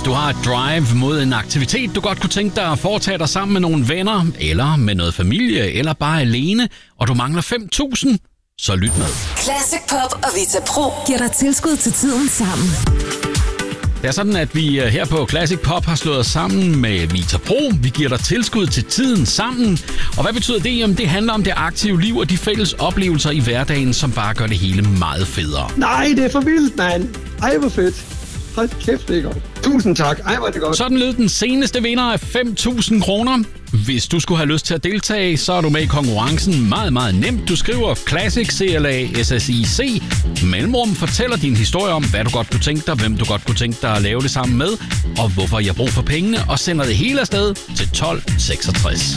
du har et drive mod en aktivitet, du godt kunne tænke dig at foretage dig sammen med nogle venner, eller med noget familie, eller bare alene, og du mangler 5.000, så lyt med. Classic Pop og Vita Pro giver dig tilskud til tiden sammen. Det er sådan, at vi her på Classic Pop har slået os sammen med Vita Pro. Vi giver dig tilskud til tiden sammen. Og hvad betyder det? Jamen, det handler om det aktive liv og de fælles oplevelser i hverdagen, som bare gør det hele meget federe. Nej, det er for vildt, mand. Ej, hvor fedt. Hold kæft, det er godt. Tusind tak. Ej, hvor er det godt. Sådan lød den seneste vinder af 5.000 kroner. Hvis du skulle have lyst til at deltage, så er du med i konkurrencen meget, meget nemt. Du skriver Classic CLASSIC. Mellemrum fortæller din historie om, hvad du godt kunne tænke dig, hvem du godt kunne tænke dig at lave det sammen med, og hvorfor jeg har brug for pengene, og sender det hele afsted til 1266.